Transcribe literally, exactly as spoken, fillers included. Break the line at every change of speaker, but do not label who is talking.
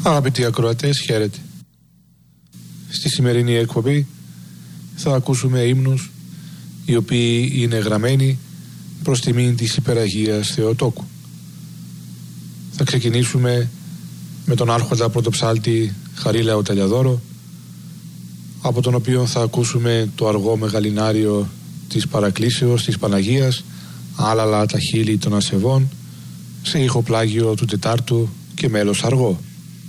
Αγαπητοί ακροατές, χαίρετε. Στη σημερινή εκπομπή θα ακούσουμε ύμνους οι οποίοι είναι γραμμένοι προς τιμήν της Υπεραγίας Θεοτόκου. Θα ξεκινήσουμε με τον άρχοντα πρωτοψάλτη Χαρίλαο Ταλιαδόρο, από τον οποίο θα ακούσουμε το αργό μεγαλινάριο της παρακλήσεως της Παναγίας, άλαλα τα χείλη των ασεβών, σε ηχοπλάγιο του Τετάρτου και μέλος αργό.